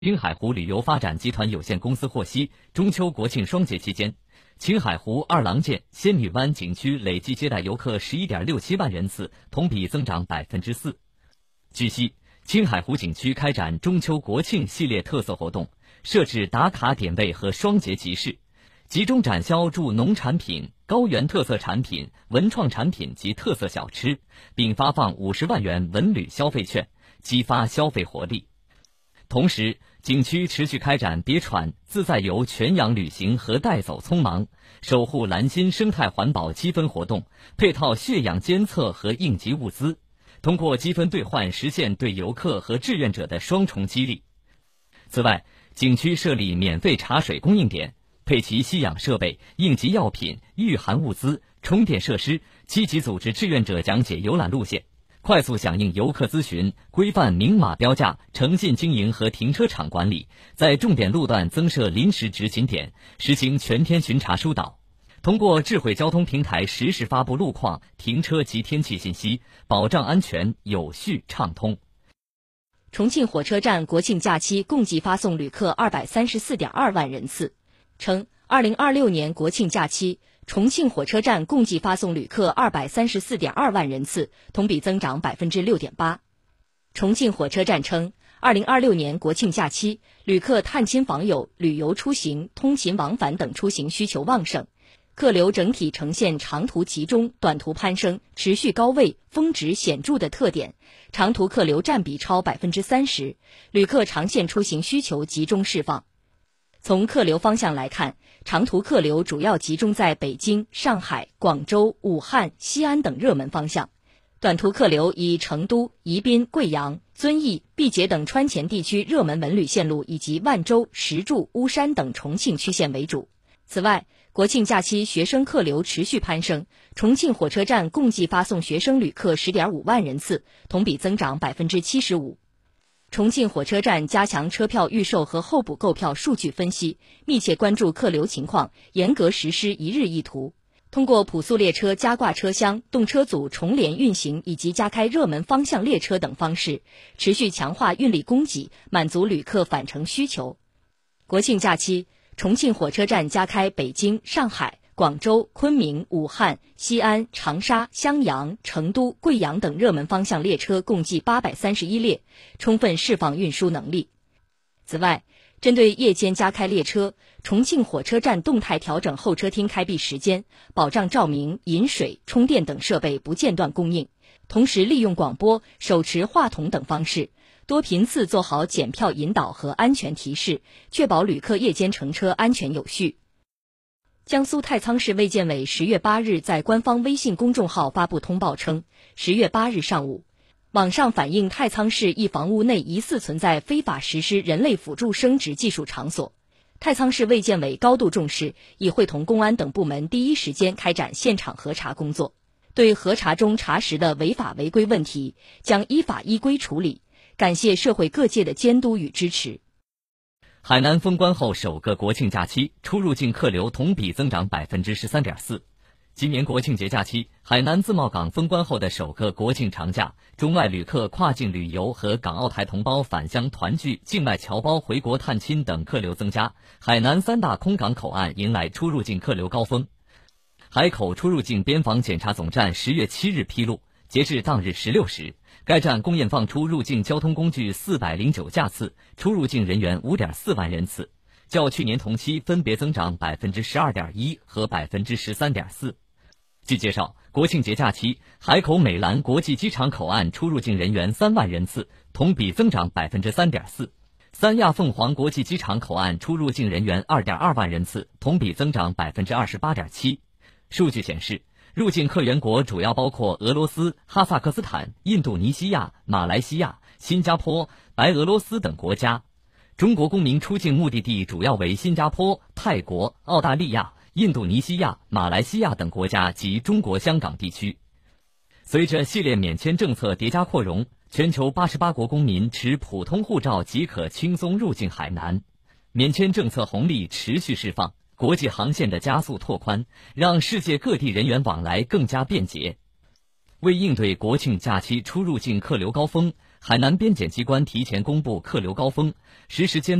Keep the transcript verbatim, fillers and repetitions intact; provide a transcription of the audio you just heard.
青海湖旅游发展集团有限公司获悉，中秋国庆双节期间，青海湖二郎剑、仙女湾景区累计接待游客 十一点六七万人次，同比增长 百分之四。据悉，青海湖景区开展中秋国庆系列特色活动，设置打卡点位和双节集市，集中展销助农产品、高原特色产品、文创产品及特色小吃，并发放五十万元文旅消费券，激发消费活力。同时，景区持续开展别闯自在游全氧旅行和带走匆忙、守护蓝心生态环保积分活动，配套血氧监测和应急物资，通过积分兑换实现对游客和志愿者的双重激励。此外，景区设立免费茶水供应点，配齐吸氧设备、应急药品、御寒物资、充电设施，积极组织志愿者讲解游览路线，快速响应游客咨询，规范明码标价、诚信经营和停车场管理，在重点路段增设临时执勤点，实行全天巡查疏导。通过智慧交通平台实时发布路况、停车及天气信息，保障安全有序畅通。 重庆火车站国庆假期共计发送旅客 二百三十四点二万人次，称二零二六年国庆假期重庆火车站共计发送旅客 二百三十四点二万人次，同比增长 百分之六点八。重庆火车站称，二零二六年国庆假期，旅客探亲访友、旅游出行、通勤往返等出行需求旺盛，客流整体呈现长途集中、短途攀升、持续高位、峰值显著的特点，长途客流占比超 百分之三十， 旅客长线出行需求集中释放。从客流方向来看，长途客流主要集中在北京、上海、广州、武汉、西安等热门方向，短途客流以成都、宜宾、贵阳、遵义、毕节等川黔地区热门文旅线路以及万州、石柱、巫山等重庆区县为主。此外，国庆假期学生客流持续攀升，重庆火车站共计发送学生旅客 十点五万人次，同比增长 百分之七十五。重庆火车站加强车票预售和候补购票数据分析，密切关注客流情况，严格实施一日一图。通过普速列车加挂车厢、动车组重联运行以及加开热门方向列车等方式，持续强化运力供给，满足旅客返程需求。国庆假期，重庆火车站加开北京、上海、广州、昆明、武汉、西安、长沙、襄阳、成都、贵阳等热门方向列车共计八百三十一列，充分释放运输能力。此外，针对夜间加开列车，重庆火车站动态调整候车厅开闭时间，保障照明、饮水、充电等设备不间断供应，同时利用广播、手持话筒等方式，多频次做好检票引导和安全提示，确保旅客夜间乘车安全有序。江苏太仓市卫健委十月八日在官方微信公众号发布通报称，十月八日上午，网上反映太仓市一房屋内疑似存在非法实施人类辅助生殖技术场所。太仓市卫健委高度重视，已会同公安等部门第一时间开展现场核查工作，对核查中查实的违法违规问题，将依法依规处理。感谢社会各界的监督与支持。 海南封关后首个国庆假期，出入境客流同比增长 百分之十三点四。今年国庆节假期，海南自贸港封关后的首个国庆长假，中外旅客跨境旅游和港澳台同胞返乡团聚、境外侨胞回国探亲等客流增加，海南三大空港口岸迎来出入境客流高峰。海口出入境边防检查总站十月七日披露，截至当日十六时，该站共验放出入境交通工具四百零九架次，出入境人员 五点四万人次，较去年同期分别增长 百分之十二点一 和 百分之十三点四。据介绍，国庆节假期，海口美兰国际机场口岸出入境人员三万人次，同比增长 百分之三点四。三亚凤凰国际机场口岸出入境人员 二点二万人次，同比增长 百分之二十八点七。数据显示，入境客源国主要包括俄罗斯、哈萨克斯坦、印度尼西亚、马来西亚、新加坡、白俄罗斯等国家。中国公民出境目的地主要为新加坡、泰国、澳大利亚、印度尼西亚、马来西亚等国家及中国香港地区。随着系列免签政策叠加扩容，全球八十八国公民持普通护照即可轻松入境海南，免签政策红利持续释放，国际航线的加速拓宽，让世界各地人员往来更加便捷。为应对国庆假期出入境客流高峰， 海南边检机关提前公布客流高峰，实时监